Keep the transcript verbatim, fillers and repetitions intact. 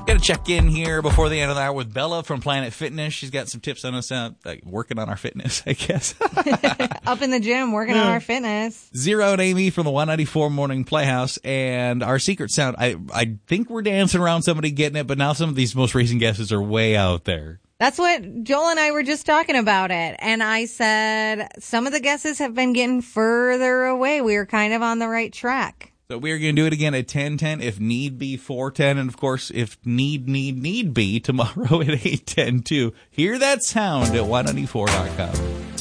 Got to check in here before the end of the hour with Bella from Planet Fitness. She's got some tips on us, uh, like working on our fitness, I guess. Up in the gym, working yeah. on our fitness. Zero and Amy from the one ninety-four Morning Playhouse. And our secret sound, I, I think we're dancing around somebody getting it, but now some of these most recent guesses are way out there. That's what Joel and I were just talking about it. And I said some of the guesses have been getting further away. We were kind of on the right track. So we're going to do it again at ten ten, if need be four ten, and of course, if need, need, need be, tomorrow at eight ten too. Hear that sound at one ninety-four dot com.